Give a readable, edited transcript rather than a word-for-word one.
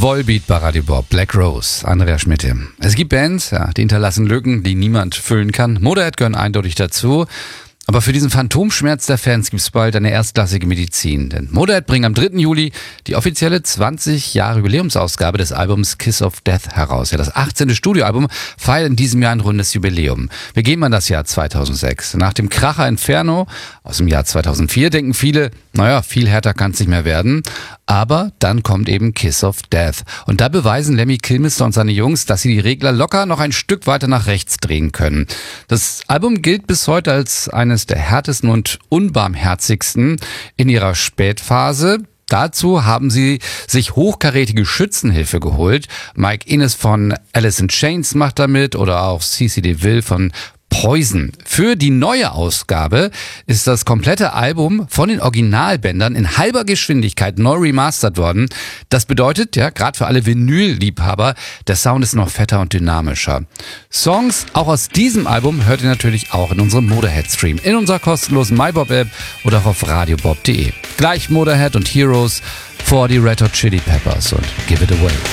Volbeat bei Radio Bob, Black Rose, Andrea Schmitte. Es gibt Bands, die hinterlassen Lücken, die niemand füllen kann. Motorhead gehören eindeutig dazu. Aber für diesen Phantomschmerz der Fans gibt's bald eine erstklassige Medizin. Denn Motorhead bringen am 3. Juli die offizielle 20 Jahre Jubiläumsausgabe des Albums Kiss of Death heraus. Ja, das 18. Studioalbum feiert in diesem Jahr ein rundes Jubiläum. Wir gehen an das Jahr 2006. Nach dem Kracher Inferno aus dem Jahr 2004 denken viele, viel härter kann's nicht mehr werden. Aber dann kommt eben Kiss of Death. Und da beweisen Lemmy Kilmister und seine Jungs, dass sie die Regler locker noch ein Stück weiter nach rechts drehen können. Das Album gilt bis heute als eines der härtesten und unbarmherzigsten in ihrer Spätphase. Dazu haben sie sich hochkarätige Schützenhilfe geholt. Mike Innes von Alice in Chains macht damit oder auch CeCe DeVille von Poison. Für die neue Ausgabe ist das komplette Album von den Originalbändern in halber Geschwindigkeit neu remastert worden. Das bedeutet, gerade für alle Vinyl-Liebhaber, der Sound ist noch fetter und dynamischer. Songs auch aus diesem Album hört ihr natürlich auch in unserem Motorhead-Stream, in unserer kostenlosen MyBob-App oder auch auf radiobob.de. Gleich Motorhead und Heroes vor die Red Hot Chili Peppers und Give It Away.